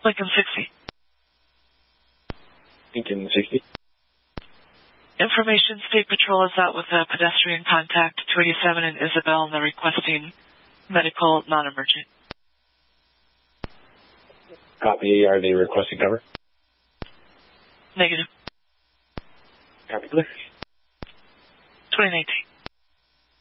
Lincoln 60. Lincoln 60. Information, State Patrol is out with a pedestrian contact, 287 and Isabel, and they're requesting medical non-emergent. Copy. Are they requesting cover? Negative. Copy, clear. 2019.